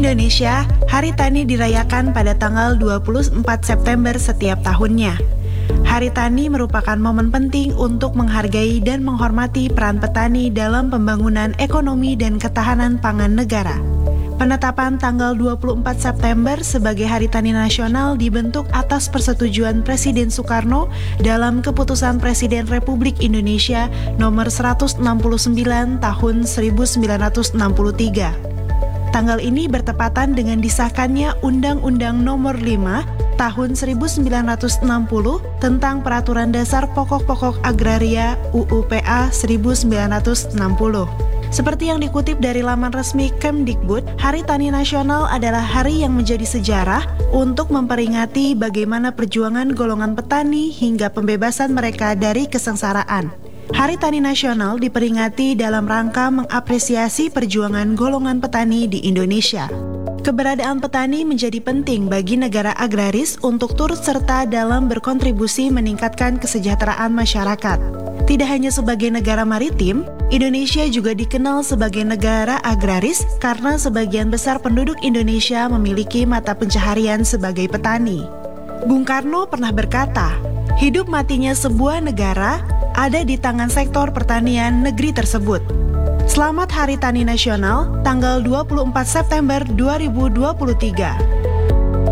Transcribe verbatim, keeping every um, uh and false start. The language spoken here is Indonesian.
Indonesia, Hari Tani dirayakan pada tanggal dua puluh empat September setiap tahunnya. Hari Tani merupakan momen penting untuk menghargai dan menghormati peran petani dalam pembangunan ekonomi dan ketahanan pangan negara. Penetapan tanggal dua puluh empat September sebagai Hari Tani Nasional dibentuk atas persetujuan Presiden Soekarno dalam Keputusan Presiden Republik Indonesia nomor seratus enam puluh sembilan tahun seribu sembilan ratus enam puluh tiga. Tanggal ini bertepatan dengan disahkannya Undang-Undang nomor lima tahun seribu sembilan ratus enam puluh tentang Peraturan Dasar Pokok-Pokok Agraria U U P A seribu sembilan ratus enam puluh. Seperti yang dikutip dari laman resmi Kemdikbud, Hari Tani Nasional adalah hari yang menjadi sejarah untuk memperingati bagaimana perjuangan golongan petani hingga pembebasan mereka dari kesengsaraan. Hari Tani Nasional diperingati dalam rangka mengapresiasi perjuangan golongan petani di Indonesia. Keberadaan petani menjadi penting bagi negara agraris untuk turut serta dalam berkontribusi meningkatkan kesejahteraan masyarakat. Tidak hanya sebagai negara maritim, Indonesia juga dikenal sebagai negara agraris karena sebagian besar penduduk Indonesia memiliki mata pencaharian sebagai petani. Bung Karno pernah berkata, hidup matinya sebuah negara ada di tangan sektor pertanian negeri tersebut. Selamat Hari Tani Nasional, tanggal dua puluh empat September dua ribu dua puluh tiga.